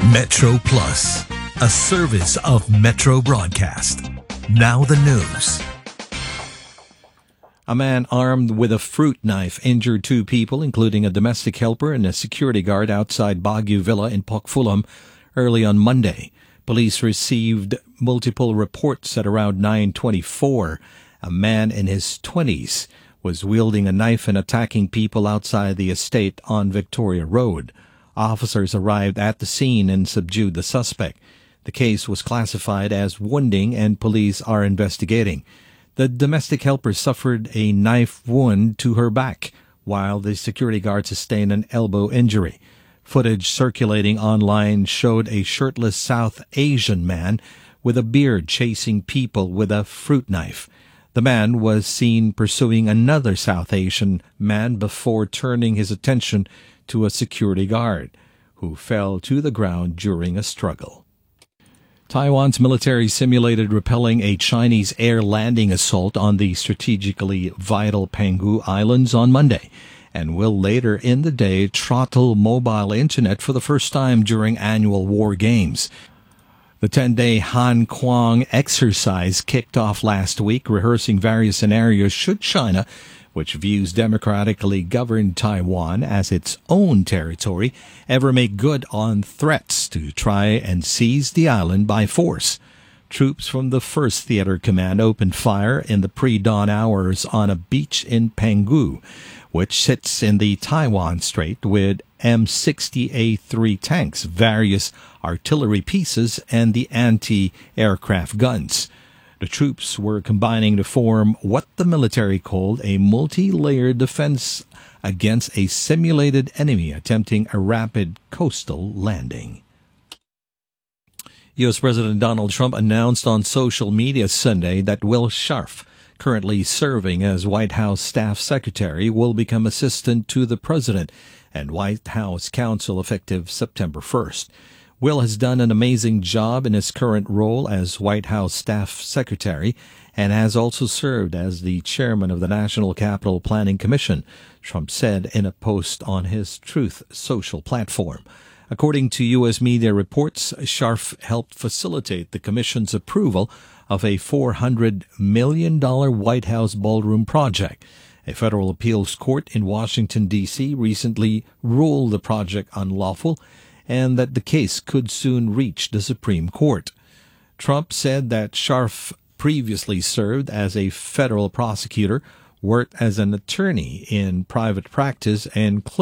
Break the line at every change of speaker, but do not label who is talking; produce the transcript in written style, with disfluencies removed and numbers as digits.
Metro Plus, a service of Metro Broadcast. Now the news.
A man armed with a fruit knife injured two people, including a domestic helper and a security guard outside Baguio Villa in Pokfulam early on Monday. Police received multiple reports at around 9:24. A man in his 20s was wielding a knife and attacking people outside the estate on Victoria Road. Officers arrived at the scene and subdued the suspect. The case was classified as wounding and police are investigating. The domestic helper suffered a knife wound to her back, while the security guard sustained an elbow injury. Footage circulating online showed a shirtless South Asian man with a beard chasing people with a fruit knife. The man was seen pursuing another South Asian man before turning his attention to a security guard, who fell to the ground during a struggle. Taiwan's military simulated repelling a Chinese air landing assault on the strategically vital Penghu Islands on Monday, and will later in the day throttle mobile internet for the first time during annual war games. The 10-day Han Kuang exercise kicked off last week, rehearsing various scenarios should China, which views democratically governed Taiwan as its own territory, ever make good on threats to try and seize the island by force. Troops from the 1st Theater Command opened fire in the pre-dawn hours on a beach in Penghu, which sits in the Taiwan Strait, with M60A3 tanks, various artillery pieces, and the anti-aircraft guns. The troops were combining to form what the military called a multi-layered defense against a simulated enemy attempting a rapid coastal landing. U.S. President Donald Trump announced on social media Sunday that Will Scharf, currently serving as White House Staff Secretary, will become Assistant to the President and White House Counsel effective September 1st. Will has done an amazing job in his current role as White House Staff Secretary and has also served as the chairman of the National Capital Planning Commission, Trump said in a post on his Truth Social platform. According to U.S. media reports, Scharf helped facilitate the commission's approval of a $400 million White House ballroom project. A federal appeals court in Washington, D.C. recently ruled the project unlawful and that the case could soon reach the Supreme Court. Trump said that Scharf previously served as a federal prosecutor, worked as an attorney in private practice, and